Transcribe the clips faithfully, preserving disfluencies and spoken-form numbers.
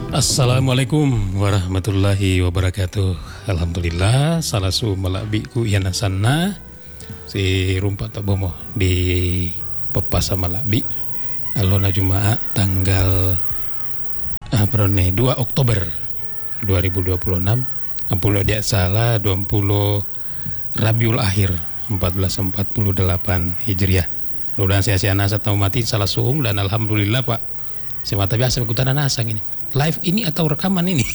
Assalamualaikum warahmatullahi wabarakatuh. Alhamdulillah salasu malabiku yana sana si rumpat tabomo di pepasa malabi alona Jumaat tanggal apa nih dua Oktober dua ribu dua puluh enam ampulo dia salah dua puluh Rabiul Akhir empat belas empat puluh delapan Hijriah. Mudah-mudahan sia-sia nasa tahu mati salah suung dan alhamdulillah Pak. Semata biasa ikutan nasang ini. Live ini atau rekaman ini?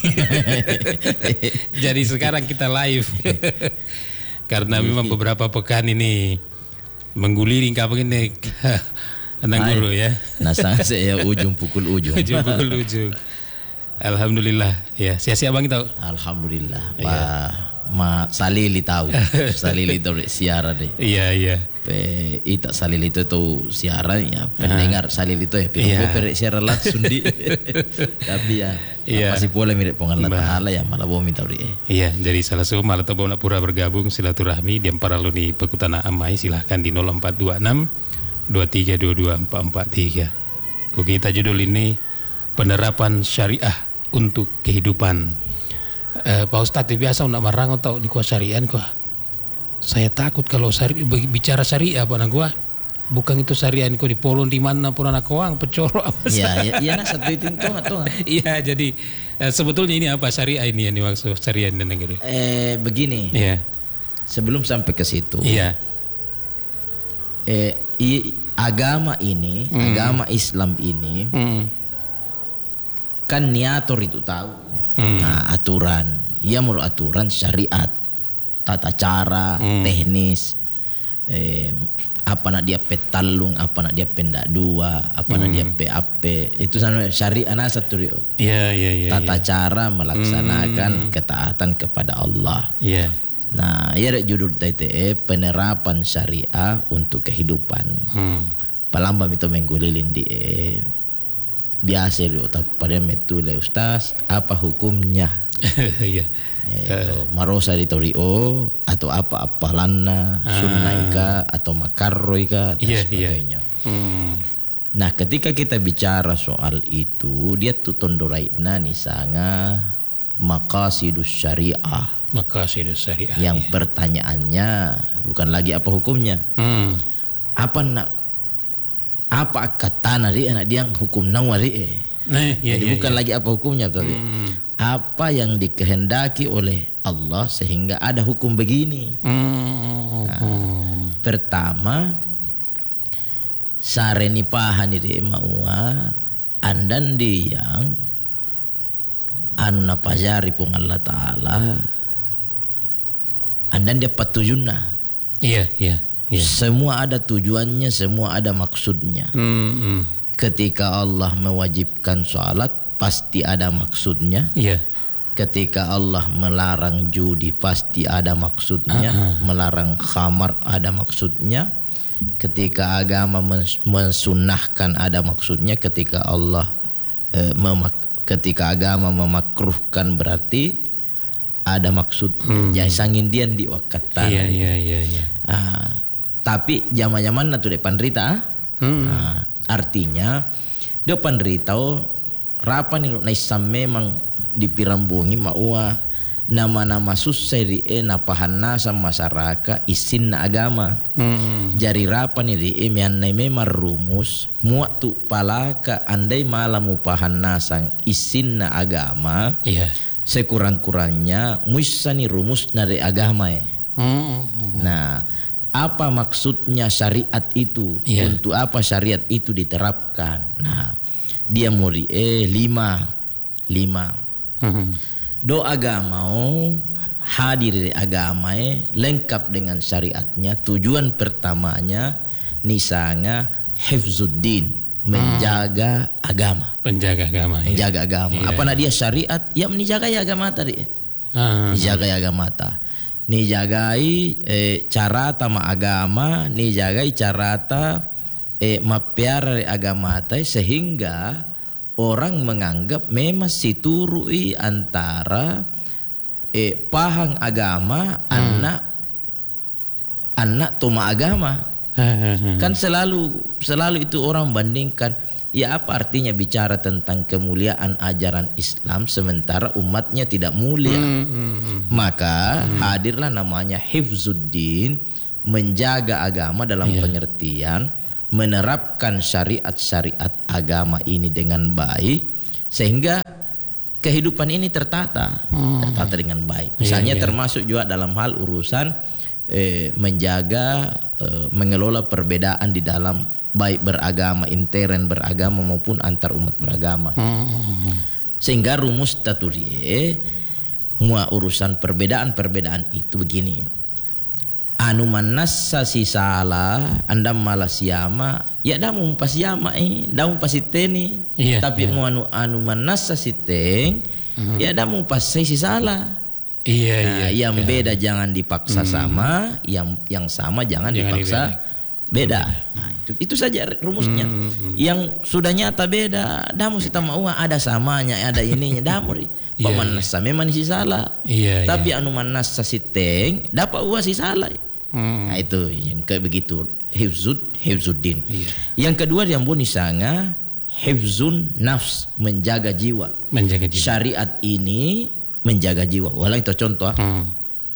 Jadi sekarang kita live. Karena memang beberapa pekan ini mengguliring kapan ini anak guru ya. Nasang saya ujung pukul ujung. Ujung pukul ujung. Alhamdulillah ya. Sia-sia bang itu. Alhamdulillah. Pak ya. Ma salili tahu. Salili tahu siaran deh. Iya iya. Pe ita salili itu tahu siaran ya. Pendengar salili itu ya. Pero per siaran langsung di. Tapi ya. Iya. Pasti boleh mirip pengen Allah ya malah bomi tahu deh. Iya. Jadi salah satu malah tahu nak pura bergabung silaturahmi di para luni pekutana amai silahkan di nol empat dua enam dua tiga dua dua empat empat tiga. Kok kita judul ini penerapan syariah untuk kehidupan. Uh, Pak Ustadz biasa nak marang atau di kuah syariah kuah. Saya takut kalau syari, bicara syariah apa nak kuah. Bukan itu syariah ku di polon di mana pun anak koang pecoro apa sih? Iya, iya, nah satu itu tuh atau iya, jadi uh, sebetulnya ini apa syariah ini yang dimaksud syariah dan negeri? Eh begini. Iya. Sebelum sampai ke situ. Iya. Eh i, agama ini, hmm. agama Islam ini hmm. kan niator itu tahu. Hmm. Nah, aturan, ia mau aturan syariat, tata cara, hmm. teknis, eh, apa nak dia petalung, apa nak dia pendak dua, apa hmm. nak dia P A P, itu sama syariat nah satu dia. Iya iya iya. Tata ya. cara melaksanakan hmm. ketaatan kepada Allah. Iya. Nah, ia ada judul T T E penerapan syariah untuk kehidupan. Hmm. Palamba itu menggulilin di eh, biasa di otak pada metode ustaz apa hukumnya iya eh, marosa di torio atau apa apalana ah. sunnaika atau makarroika dan yeah, sebagainya yeah. Hmm. Nah ketika kita bicara soal itu dia tutonduraitna nisanga maqasidus syariah maqasidus syariah yang yeah. pertanyaannya bukan lagi apa hukumnya hmm. apa nak apa kata nari anak dia hukum nawari eh. Nah, iya, jadi iya, bukan iya. lagi apa hukumnya tapi hmm. apa yang dikehendaki oleh Allah sehingga ada hukum begini. Hmm. Nah, pertama sareni pahan iri maua andan yang anu napajari pun Allah Taala andan dia patujuna. Iya iya. Yeah. Semua ada tujuannya, semua ada maksudnya. Mm, mm. Ketika Allah mewajibkan sholat, pasti ada maksudnya. Yeah. Ketika Allah melarang judi, pasti ada maksudnya. Uh-huh. Melarang khamar, ada maksudnya. Ketika agama mensunahkan, ada maksudnya. Ketika Allah, eh, memak- ketika agama memakruhkan, berarti ada maksud. Mm. Jangan sangin dia di wakatan. Iya, iya, iya, iya. Tapi zaman-zaman na tuh panrita hmm. nah, artinya dia panrita oh, rapan itu naisam memang dipirambungi maua nama-nama susah di e napahan nasa masyarakat isin na agama hmm. jari rapan di e mian memang rumus muat tu palaka andai malam upahan nasang isin na agama yeah. sekurang-kurangnya muisani rumus dari agama ya hmm. nah apa maksudnya syariat itu? Yeah. Untuk apa syariat itu diterapkan? Nah, dia mau eh lima, lima. Mm-hmm. Do agama oh, hadir agama eh, lengkap dengan syariatnya. Tujuan pertamanya nisanga hifzuddin, menjaga hmm. agama. Penjaga agama. Menjaga ya. agama. Yeah. Apa nak dia syariat? Ya menjaga ya agama tadi. Ah. Menjaga agama ta. Ni jagai eh, carata ma agama, ni jagai carata eh, mapiara agama tai sehingga orang menganggap memang siturui antara eh, pahang agama hmm. anak anak toma agama. Kan selalu selalu itu orang bandingkan Ya apa artinya bicara tentang kemuliaan ajaran Islam sementara umatnya tidak mulia? Hmm, hmm, hmm. Maka hmm. hadirlah namanya hifzuddin, menjaga agama dalam yeah. pengertian menerapkan syariat-syariat agama ini dengan baik sehingga kehidupan ini tertata, hmm. tertata dengan baik. Misalnya yeah, yeah. termasuk juga dalam hal urusan eh, menjaga, eh, mengelola perbedaan di dalam baik beragama, intern beragama maupun antar umat beragama. Hmm. Sehingga rumus taturie mua urusan perbedaan-perbedaan itu begini. Anu manassa si salah anda malah siama ya damu pas yama eh damu pas iteni iya, tapi iya. mu anu anu manassa si teng uh-huh. ya damu pas si salah. Iya, nah, iya, yang iya. beda jangan dipaksa hmm. sama, yang yang sama jangan, jangan dipaksa dibeda. Beda. Nah, itu, itu saja rumusnya. Hmm. Yang sudah nyata beda, damu kita mau ada samanya, ada ininya, damu. Paman nasa memang si salah. Iya, tapi iya. anu manasa si teng dapat uang si salah. Hmm. Nah, itu yang kayak begitu. Hifzud, hifzuddin. Iya. Yang kedua yang boni sanga hifzun nafs, menjaga jiwa. Menjaga jiwa. Syariat ini menjaga jiwa. Walau itu contoh. Hmm.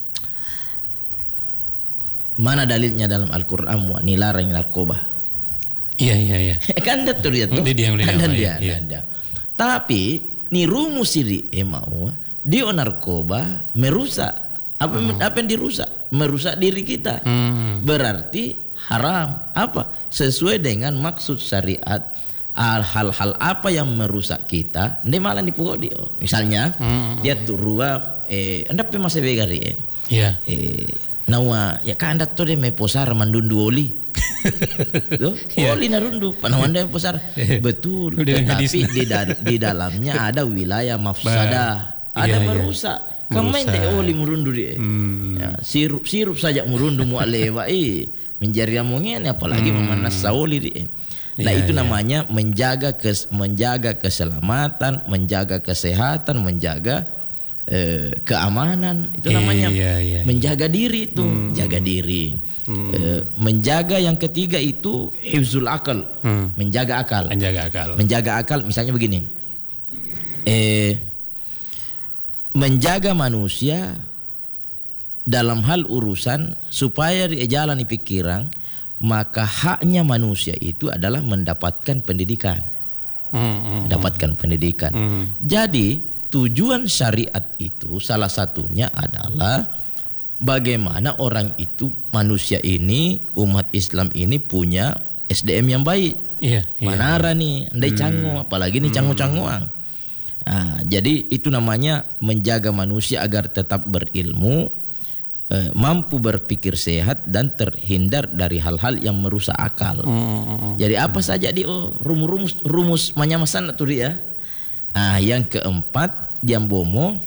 Mana dalilnya dalam Al-Quran wa nilarang narkoba? Iya iya iya. Kan ada tuh dia tuh. Ada dia, ada. Tapi ni rumus ini emau dia narkoba merusak. Apa hmm. apa yang dirusak? Merusak diri kita. Hmm. Berarti haram. Apa? Sesuai dengan maksud syariat. Hal-hal apa yang merusak kita, ini malah dipukul dia. Misalnya hmm. dia tuh ruang eh anda pe masih begari eh. Iya. Eh nawa ya kan anda tuh dia me posar mandundu oli. Tuh, yeah. oli narundu panawan dia posar. Betul. Tapi di, di dalamnya ada wilayah mafsadah. Ada yeah, merusak. Yeah. Kemain deh oli merundu dia. Hmm. Ya, sirup sirup saja merundu mu lewa eh menjadi amongen apalagi hmm. memanas saoli dia. Nah yeah, itu yeah. namanya menjaga kes, menjaga keselamatan, menjaga kesehatan, menjaga Eh, keamanan itu namanya iya, iya, iya. menjaga diri itu hmm. jaga diri hmm. eh, menjaga yang ketiga itu hifzul akal hmm. menjaga akal menjaga akal menjaga akal misalnya begini eh, menjaga manusia dalam hal urusan supaya dijalani pikiran maka haknya manusia itu adalah mendapatkan pendidikan hmm, hmm, mendapatkan pendidikan hmm. jadi tujuan syariat itu salah satunya adalah bagaimana orang itu manusia ini umat Islam ini punya S D M yang baik. Iya. Manara iya. nih, andai hmm. canggung apalagi nih canggung-cangguang. Nah, jadi itu namanya menjaga manusia agar tetap berilmu, eh, mampu berpikir sehat dan terhindar dari hal-hal yang merusak akal. Hmm. Jadi apa saja di oh, rumus rumus manyamasan tuh dia. Nah, yang keempat jambomo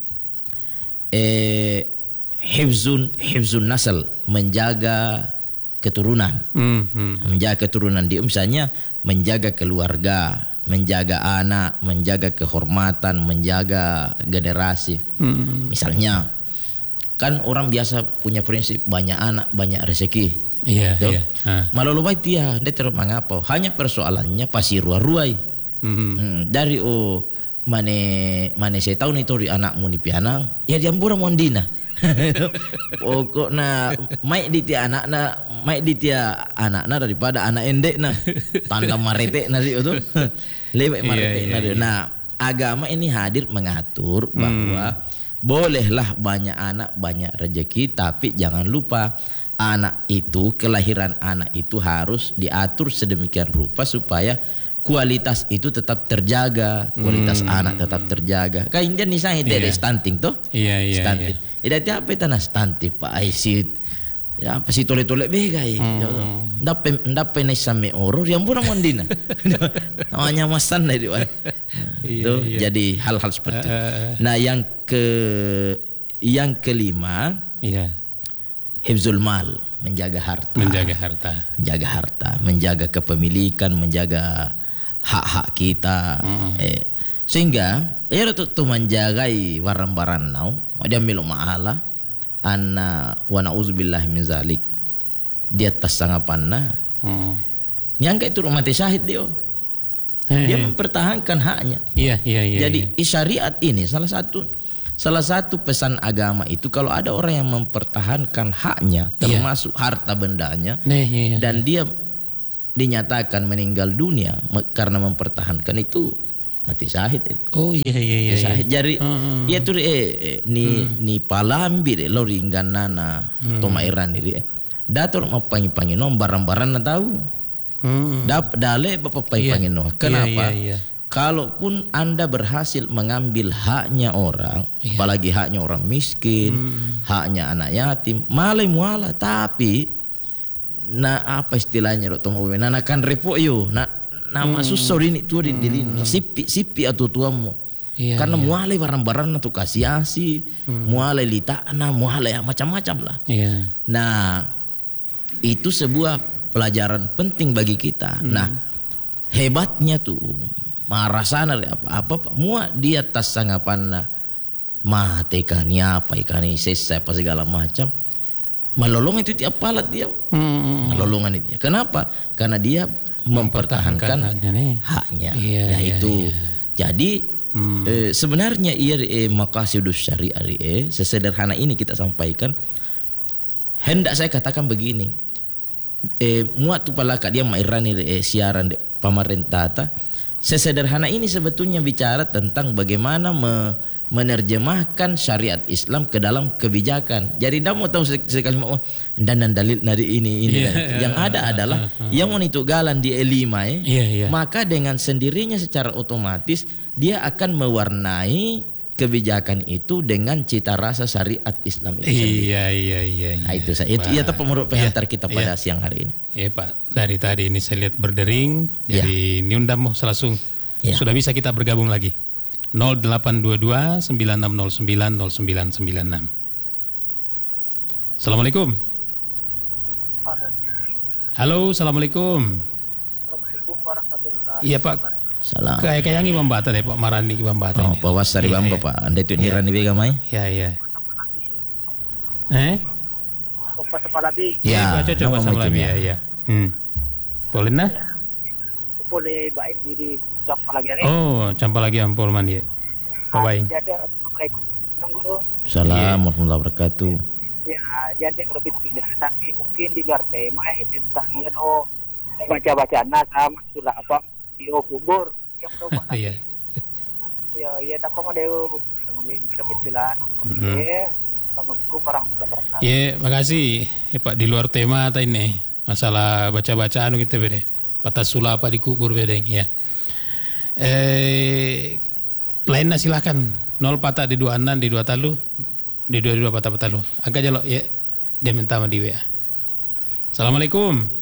eh hifzun hifzun nasl, menjaga keturunan. Mm-hmm. Menjaga keturunan dia misalnya menjaga keluarga, menjaga anak, menjaga kehormatan, menjaga generasi. Mm-hmm. Misalnya kan orang biasa punya prinsip banyak anak banyak rezeki. Iya, yeah, iya. Yeah. Malu lupa dia, dia terus mengapa? Hanya persoalannya pasti ruai-ruai. Mm-hmm. Hmm, dari oh mane mane saya tahu nih tuh anakmu di pianang ya diambura mondina. Oh kok na mai di tia anak na mai di tia anak na daripada anak endek na tanda marete na itu lebih marete na. Nah agama ini hadir mengatur bahwa hmm. bolehlah banyak anak banyak rezeki tapi jangan lupa anak itu kelahiran anak itu harus diatur sedemikian rupa supaya kualitas itu tetap terjaga, kualitas hmm. anak tetap terjaga. Kayak Indian nih saya itu stunting tuh. Iya iya. Stunting. Iya. Itu apa itu nah stunting pak? Aisyit. Ya apa sih tole-tole begai. Ndape ndape nih sampai orang yang pura mondina. Namanya masan dari wan. Tuh jadi hal-hal seperti. Uh, nah yang ke yang kelima. Iya. Hifzul mal, menjaga harta. Menjaga harta. Menjaga harta, menjaga kepemilikan, menjaga hak-hak kita. Hmm. Eh, sehingga ya tu tu menjagai barang-barang nau, dia ambil maala anna wa na'udzubillah min zalik. Dia tas sangapanna. Hmm. Nyangka itu rumah syahid dia. Dia mempertahankan haknya. Iya, iya, iya. Jadi iya. syariat ini salah satu salah satu pesan agama itu kalau ada orang yang mempertahankan haknya, termasuk harta bendanya, Nih, iya, iya. dan dia dinyatakan meninggal dunia karena mempertahankan itu, mati syahid itu. Oh iya iya iya. Syahid. Jadi Hmm. ya tuh eh, eh ni hmm. ni palambi de lo ringganana hmm. toma iran ini. Dator mau pangi-pangi no barang-barang na tahu. Hmm. Dap dale bapak pangi-pangi no. Kenapa? Iya, iya, iya. Kalaupun Anda berhasil mengambil haknya orang, iya. apalagi haknya orang miskin, hmm. haknya anak yatim, malai muala, tapi na apa istilahnya lo tomo na kan repo yo, na nama hmm. susah ini tuh di dilin, hmm. sipi sipi atau tuamu, iya, karena iya. mualai barang-barang tu kasih asi, hmm. mualai litana, mualai macam-macam lah. Iya. Nah itu sebuah pelajaran penting bagi kita. Hmm. Nah hebatnya tuh marasana apa-apa mua di atas sangapanna mate ikan apa ikan sesa apa segala macam melolong itu tiap palat dia hmm. melolongan itu. Kenapa? Karena dia mempertahankan, mempertahankan haknya. Iya, ya iya, itu. Iya. Jadi hmm. eh, sebenarnya ia eh, maqasidus syariah eh, sesederhana ini kita sampaikan. Hendak saya katakan begini. Eh, muat tu palaka dia mairani eh, siaran de pemerintah ta. Sesederhana ini sebetulnya bicara tentang bagaimana me menerjemahkan syariat Islam ke dalam kebijakan. Jadi dah mau tahu sekali mau dan dan dalil dari ini ini yeah, dan yang ada adalah uh, uh, uh. yang mau itu galan di elima eh, yeah, yeah. maka dengan sendirinya secara otomatis dia akan mewarnai kebijakan itu dengan cita rasa syariat Islam itu sendiri. Iya iya iya. Nah, itu saya itu ya menurut pengantar kita pada iya. siang hari ini. Iya Pak, dari tadi ini saya lihat berdering, jadi ini undang mau langsung ya. Sudah bisa kita bergabung lagi. nol delapan dua dua sembilan enam nol sembilan nol sembilan sembilan enam. Assalamualaikum. Halo, assalamualaikum. Assalamualaikum warahmatullahi Iya Pak. Salam. Kayak kayak ngi Bambata deh Pak Marani ki Bambata ini. Oh, Pak Wasari iya, Bamba iya. Pak. Anda itu dirani bega mai? Iya iya. Eh? Bapak Semalabi. Ya, cocok Pak Semalabi ya, ya. Hmm. Boleh nah? Boleh baik di campa lagi ni. Oh, campa lagi ampul mandi. Pak Baing. Jadi Assalamualaikum guru. Salam warahmatullahi wabarakatuh. Ya, jadi lebih pilih tapi mungkin di luar tema tentang ya no baca-bacaan sama sulah apa Yo kubur yang berubah lagi. Iya. Ya, ya tak mau deh lebih pilih. Oke. Assalamualaikum warahmatullahi wabarakatuh. Ya, makasih. Ya Pak, di luar tema tadi nih. Masalah baca-bacaan gitu beda. Patah sula apa dikubur beda ya. Eh lainnya silakan. Nol patah di dua enam di dua talu. Di dua dua patah patalu. Agak jalok ya. Dia minta sama di W A. Assalamualaikum.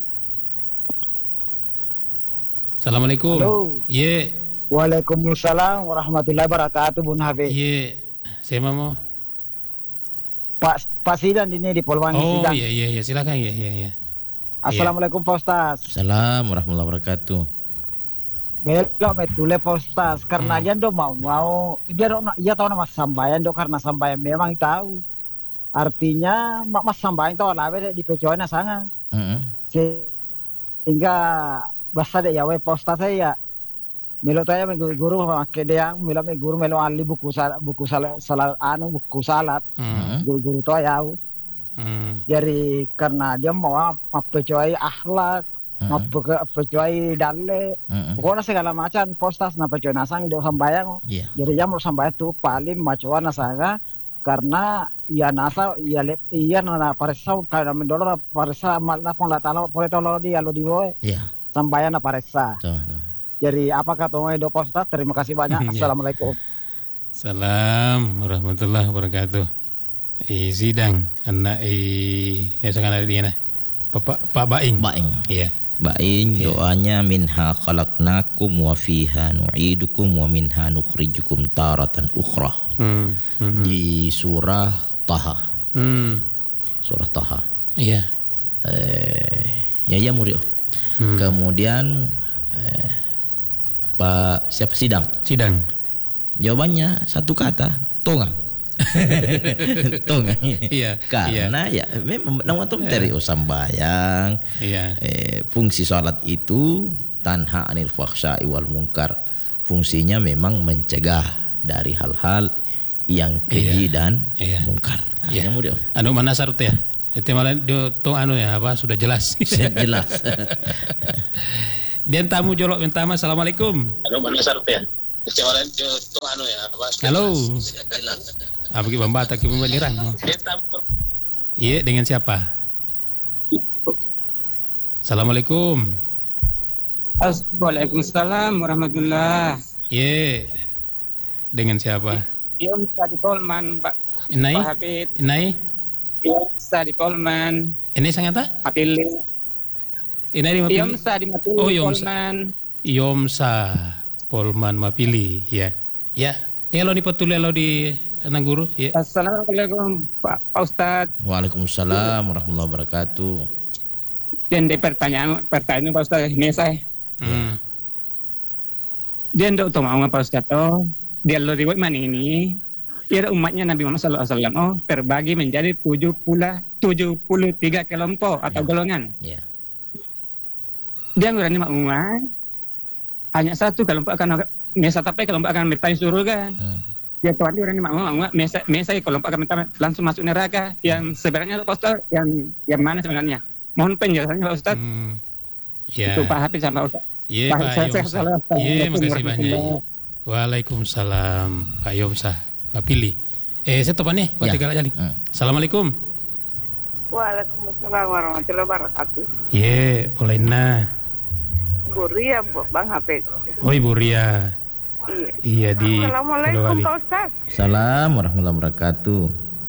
Assalamualaikum. Halo. Ye. Waalaikumsalam warahmatullahi wabarakatuh Bun Habib. Ye. Saya mau. Pak Pak Sidan ini di Polwangi oh, Sidan. Oh iya iya iya silakan ya iya iya. Assalamualaikum Pak Ustaz. Assalamualaikum warahmatullahi wabarakatuh. Belok betule Pak Ustaz karena hmm. dia do mau mau dia do iya tahu nama sambayan do karena sambayan memang tahu. Artinya mak mas sambayan tahu lah di pejoana sana. Heeh. Mm-hmm. Sehingga basta de yawe Pak Ustaz saya melo tanya guru make dia melo me guru melo ali buku sal buku sal salat anu buku salat. Mm-hmm. Guru to ya. Hmm. Jadi karena dia mau apa cuai akhlak, apa cuai dalle, hmm. pokoknya segala macam postas napa cuai nasang dia sambayang. Yeah. Jadi dia mau sambayang tu paling macuan nasaga karena ia nasa ia lep ia nana paresa karena mendolor paresa malna pun la talo boleh tolong dia lo diwoe. Yeah. Sambayang na paresa. Tuh, tuh. Jadi apa kata orang do postas? Terima kasih banyak. Assalamualaikum. Salam warahmatullahi wabarakatuh. I sidang anak i ya sekarang ada di mana? Pak Pak Baing. Baing. Iya. Baing doanya minha khalaqnakum wa fiha nu'idukum wa minha nukhrijukum taratan ukhra. Hmm. Hmm. Di surah Taha. Hmm. Surah Taha. Iya. Eh ya ya murid. Hmm. Kemudian eh, Pak siapa sidang? Sidang. Jawabannya satu kata, tongang. Tongang. Iya. Karena iya. ya memang nama tuh dari oh, sambayang. Iya. Eh, fungsi sholat itu tanha 'anil fahsya'i wal munkar. Fungsinya memang mencegah dari hal-hal yang keji Iya. dan Iya. mungkar. Nah, Iya. yang mudah. Anu mana sarut ya? Itu malah do tong anu ya apa sudah jelas. Jelas. Dan tamu jolok pertama, assalamualaikum. Anu mana sarut ya? Itu malah do tong anu ya apa? Halo. Jelas. Apa ki bambata ki pembelirang? Iya, dengan siapa? Assalamualaikum. Waalaikumsalam warahmatullah. Iya. Dengan siapa? Iya, Ustaz di Polman, Pak. Inai? Pak Hafid. Inai? Iya, Ustaz di Polman. Ini sangata? Mapili. Inai di Iya, Mapili? Ustaz di Mapili. Oh, Yomsa. Polman. Yomsa Polman Mapili, ya. Ya. Dia lo di petule lo di Nangguru, ya. Assalamualaikum, Pak, Pak Ustaz. Waalaikumsalam warahmatullahi wabarakatuh. Dan di pertanyaan pertanyaan Pak Ustaz ini saya. Hmm. Dia ndak tahu mau Pak Ustaz oh. Dia lo riwayat mana ini? Ia umatnya Nabi Muhammad sallallahu alaihi wasallam oh terbagi menjadi tujuh puluh tiga kelompok atau golongan. Ya. Dia ngurani makmumah hanya satu kelompok akan mesa tapi kelompok akan mentai surga. Hmm. Ya Tuhan dia ngurani makmumah mesa mesa kelompok akan mentai langsung masuk neraka. Yang sebenarnya Pak Ustaz yang yang mana sebenarnya? Mohon penjelasannya Pak Ustaz. Hmm. Ya. Itu Pak Hafiz sama Ustaz. Iya, Pak saya- saya Yomsa. salah. Iya, makasih banyak. Warahmatullahi. Waalaikumsalam, Pak Yomsa. Mapili. Eh, saya topan nih, buat Ya. tiga jali. Hmm. Assalamualaikum. Waalaikumsalam warahmatullahi wabarakatuh. Ye, Polena. Buria Bang Hafid. Oh, Ibu Ria. Iya. Iya di Assalamualaikum Polewali. Pak Ustaz. Salam warahmatullahi wabarakatuh.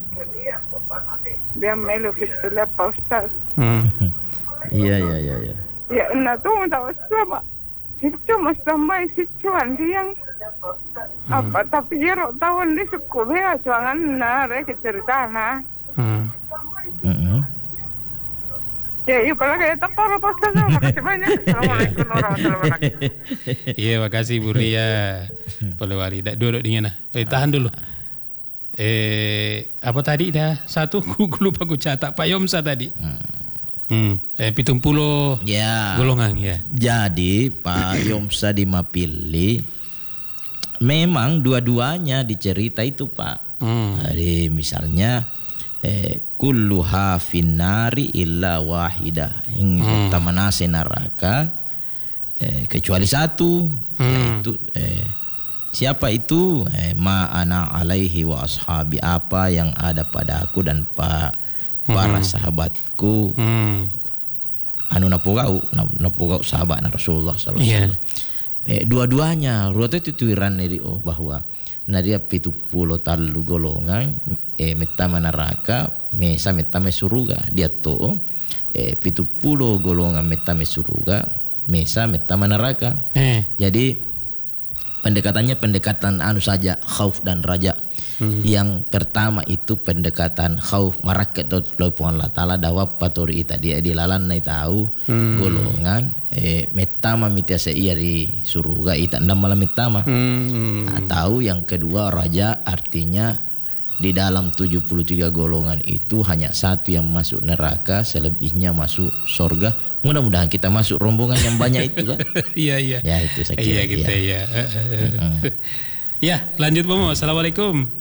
Dia melu fitulah Pak Ustaz. Hmm. Iya iya iya iya. Ya ina tu tak Ustaz. Situ mas tambah situan yang apa tapi ya rok tahun di suku bea cuangan na rek cerita na. Hmm. Mm-mm. Ya iya kalau kayak tapar Pak Ustaz. Makasih banyak. Assalamualaikum warahmatullahi wabarakatuh. Iya, makasih Bu Ria. Polewali. Dak duduk dingin nah. Eh, tahan dulu. Eh, apa tadi dah? Satu, aku lupa aku catat Pak Yomsa tadi. Hmm. Eh, pitung puluh Ya. golongan ya. Jadi Pak Yomsa di Mapili memang dua-duanya dicerita itu Pak. Hmm. Jadi misalnya eh, kulluha finnari illa wahidah. Yang pertama nasi neraka eh, kecuali satu Hmm. yaitu eh, siapa itu eh, ma ana alaihi wa ashabi apa yang ada pada aku dan pa, para sahabatku Hmm. anu napugau napugau sahabat na Rasulullah sallallahu alaihi Iya. wasallam. Eh, dua-duanya ruat itu tuiran dari oh bahwa nadia pitu puluh talu golongan eh metama neraka mesa metama surga dia to eh pitu puluh golongan metama surga mesa metama neraka. Eh. Jadi pendekatannya pendekatan anu saja khauf dan raja. Hmm. Yang pertama itu pendekatan khauf maraket Allah taala dawab patori ita dia dilalan nai tahu hmm. golongan eh metama mitiasa iya di surga ita ndam malam metama. Hmm. Nah, tahu yang kedua raja artinya di dalam tujuh puluh tiga golongan itu hanya satu yang masuk neraka, selebihnya masuk surga. Mudah-mudahan kita masuk rombongan yang banyak itu kan. Iya, iya. Ya itu saya kira. Iya gitu ya. Ya, lanjut Bomo. Assalamualaikum.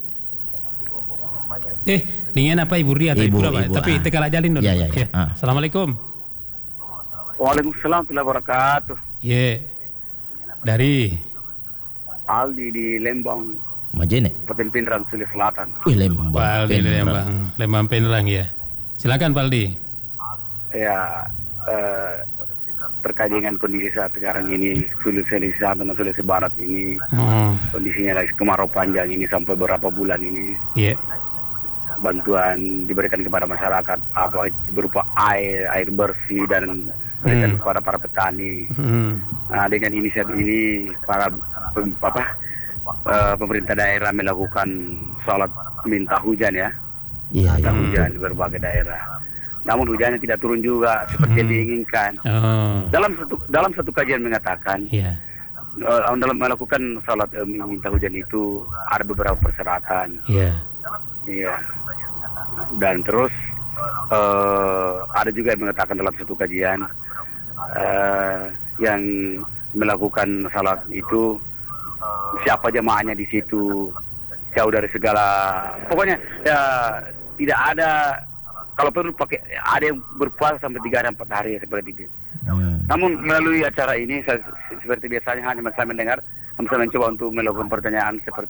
Eh, dengan apa Ibu Ria tadi Ibu, pula, Pak? Ibu, Tapi ah. tekala jalin dulu. Ya, ya, ya. Ah. Assalamualaikum. Waalaikumsalam warahmatullahi wabarakatuh. Ye. Dari Aldi di Lembang, Majene. Kabupaten Pindrang, Sulawesi Selatan. Wih Lembang. Paldi Penrang. Lembang. Lembang Penrang ya. Silakan Paldi. Ya, eh, terkait dengan kondisi saat sekarang ini Sulawesi Selatan dan Sulawesi Barat ini Hmm. kondisinya lagi kemarau panjang ini sampai beberapa bulan ini. Ye. Bantuan diberikan kepada masyarakat apa berupa air, air bersih dan berikan Hmm. kepada para petani. Hmm. Nah, dengan inisiatif ini para pem, apa eh, pemerintah daerah melakukan salat minta hujan ya, Iya, minta iya. hujan di berbagai daerah. Namun hujannya tidak turun juga seperti yang Hmm. diinginkan. Oh. Dalam satu dalam satu kajian mengatakan Iya. eh, dalam melakukan salat eh, minta hujan itu ada beberapa persyaratan. Iya. Iya. Dan terus eh, ada juga yang mengatakan dalam satu kajian eh, yang melakukan salat itu, siapa jemaahnya di situ, jauh dari segala, pokoknya ya tidak ada, kalau perlu pakai, ada yang berpuasa sampai tiga hari empat hari seperti itu. Hmm. Namun melalui acara ini saya, seperti biasanya hanya saya mendengar, saya mencoba untuk melakukan pertanyaan seperti